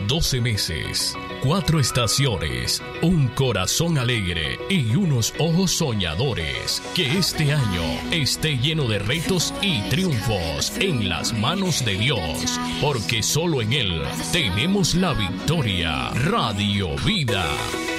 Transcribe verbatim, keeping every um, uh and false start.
doce meses, cuatro estaciones, un corazón alegre y unos ojos soñadores. Que este año esté lleno de retos y triunfos en las manos de Dios, porque solo en Él tenemos la victoria. Radio Vida.